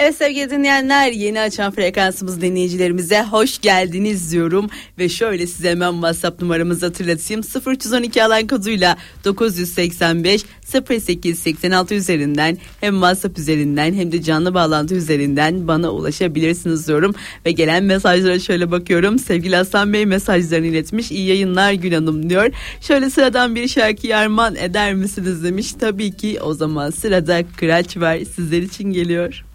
Evet sevgili dinleyenler, yeni açan frekansımız dinleyicilerimize hoş geldiniz diyorum. Ve şöyle size hemen WhatsApp numaramızı hatırlatayım. 0312 alan koduyla 985 0886 üzerinden hem WhatsApp üzerinden hem de canlı bağlantı üzerinden bana ulaşabilirsiniz diyorum. Ve gelen mesajlara şöyle bakıyorum. Sevgili Aslan Bey mesajlarını iletmiş. İyi yayınlar Gül Hanım diyor. Şöyle sıradan bir şarkı armağan eder misiniz demiş. Tabii ki, o zaman sırada Kıraç var, sizler için geliyor.